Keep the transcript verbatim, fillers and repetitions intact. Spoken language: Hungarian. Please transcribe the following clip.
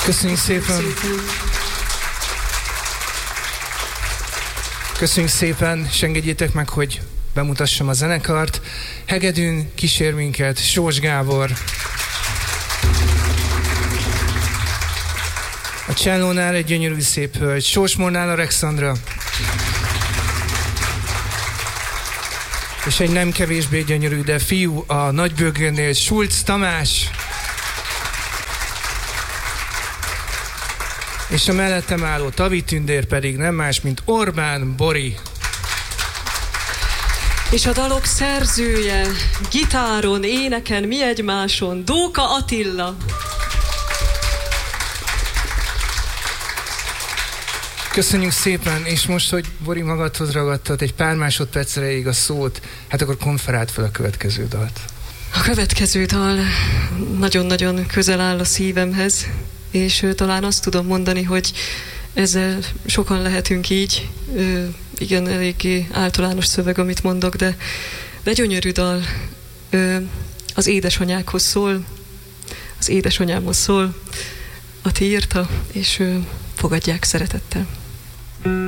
Köszönjük szépen! Köszönjük szépen, és engedjétek meg, hogy bemutassam a zenekart. Hegedűn kísér minket Sós Gábor. A csellónál egy gyönyörű szép hölgy, Sósmornál Alexandra. És egy nem kevésbé gyönyörű, de fiú a nagybőgőnél, Schulz Tamás. És a mellettem álló Tavi tündér pedig nem más, mint Orbán Bori. És a dalok szerzője, gitáron, éneken, mi egymáson, Dóka Attila. Köszönjük szépen, és most, hogy Bori magadhoz ragadtad egy pár másodperc erejéig a szót, hát akkor konferáld fel a következő dalt. A következő dal nagyon-nagyon közel áll a szívemhez, és ö, talán azt tudom mondani, hogy ezzel sokan lehetünk így, ö, igen, eléggé általános szöveg, amit mondok, de, de gyönyörű dal. Ö, az édesanyákhoz szól, az édesanyámhoz szól, Ati írta, és ö, fogadják szeretettel.